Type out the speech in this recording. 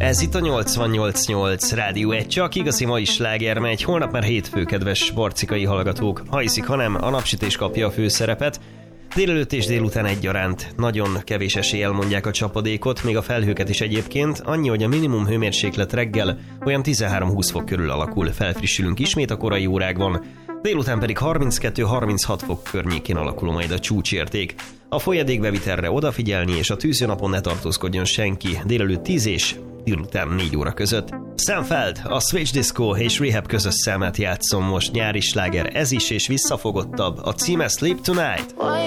Ez itt a 88.8 Rádió 1, csak igazi mai sláger megy. Holnap már hétfő, kedves barcikai hallgatók. Ha hiszik, ha nem, a napsütés kapja a főszerepet. Délelőtt és délután egyaránt nagyon kevés eséllyel mondják a csapadékot, még a felhőket is egyébként, annyi, hogy a minimum hőmérséklet reggel olyan 13-20 fok körül alakul. Felfrissülünk ismét a korai órákban, délután pedig 32-36 fok környékén alakul majd a csúcsérték. A folyadékbevitelre odafigyelni, és a tűzőnapon ne tartózkodjon senki délelőtt 10 és délután 4 óra között. Sam Feld, a Switch Disco és Rehab közös számát játszom most, nyári sláger, ez is és visszafogottabb, a címe Sleep Tonight.